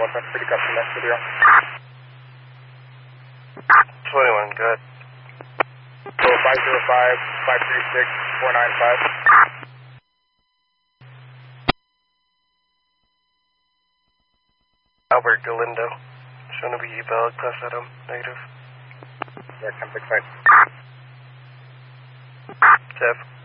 Alpha, pretty customer studio. 21, good. So 505-536-495. Albert Galindo. Showing to be valid, class item, negative. Yeah, 1065. Jeff.